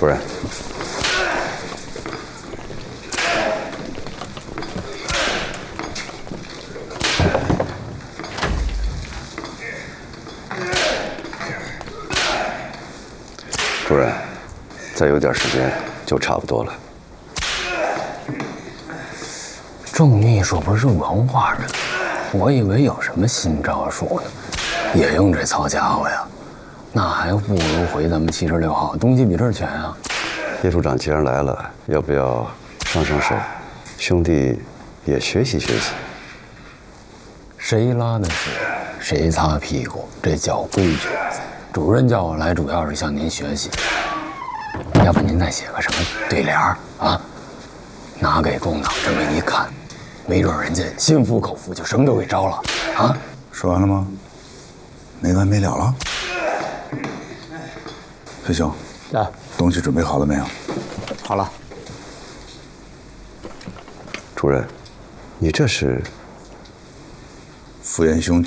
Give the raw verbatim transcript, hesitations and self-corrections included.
主任。主任，再有点时间就差不多了。 郑秘书不是文化人，我以为有什么新招数呢，也用这糙家伙呀？那还不如回咱们七十六号，东西比这儿全啊。 叶处长既然来了，要不要上上手，兄弟也学习学习？ 谁拉的屎，谁擦屁股，这叫规矩。主任叫我来，主要是向您学习。要不您再写个什么对联啊？拿给共党这么一看，没准人家心服口服，就什么都给招了啊！ 说完了吗？没完没了了。飞兄， 啊， 东西准备好了没有？ 好了。 主任，你这是？ 傅元凶